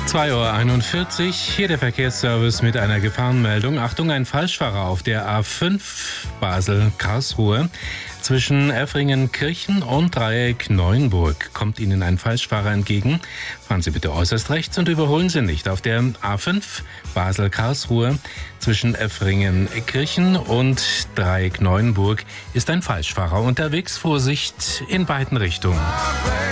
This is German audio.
2:41 Uhr, hier der Verkehrsservice mit einer Gefahrenmeldung. Achtung, ein Falschfahrer auf der A5 Basel-Karlsruhe. Zwischen Effringen-Kirchen und Dreieck Neuenburg kommt Ihnen ein Falschfahrer entgegen. Fahren Sie bitte äußerst rechts und überholen Sie nicht. Auf der A5 Basel-Karlsruhe zwischen Effringen-Kirchen und Dreieck Neuenburg ist ein Falschfahrer unterwegs. Vorsicht in beiden Richtungen.